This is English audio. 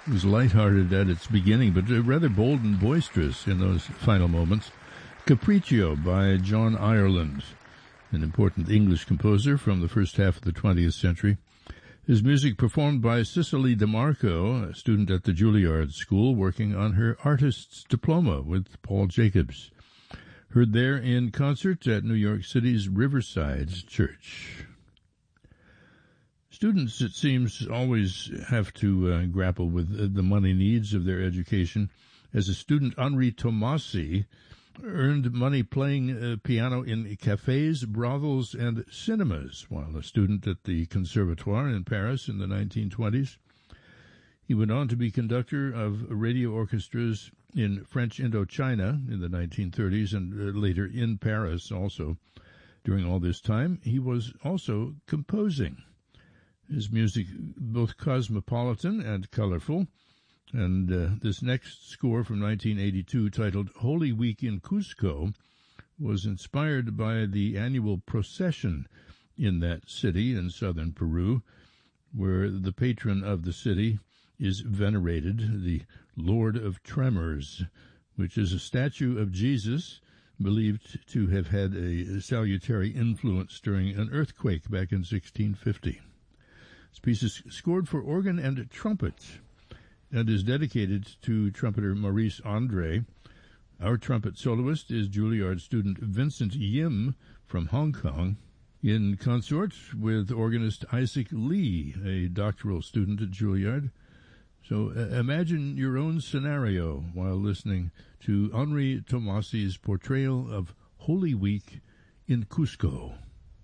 It was lighthearted at its beginning, but rather bold and boisterous in those final moments. Capriccio by John Ireland, an important English composer from the first half of the 20th century. His music performed by Cicely DeMarco, a student at the Juilliard School working on her artist's diploma with Paul Jacobs. Heard there in concert at New York City's Riverside Church. Students, it seems, always have to grapple with the money needs of their education. As a student, Henri Tomasi earned money playing piano in cafes, brothels, and cinemas while a student at the Conservatoire in Paris in the 1920s. He went on to be conductor of radio orchestras in French Indochina in the 1930s and later in Paris also. During all this time, he was also composing. His music both cosmopolitan and colorful, and this next score from 1982, titled Holy Week in Cusco, was inspired by the annual procession in that city in southern Peru, where the patron of the city is venerated, the Lord of Tremors, which is a statue of Jesus believed to have had a salutary influence during an earthquake back in 1650. This piece is scored for organ and trumpet and is dedicated to trumpeter Maurice Andre. Our trumpet soloist is Juilliard student Vincent Yim from Hong Kong, in consort with organist Isaac Lee, a doctoral student at Juilliard. So imagine your own scenario while listening to Henri Tomasi's portrayal of Holy Week in Cusco.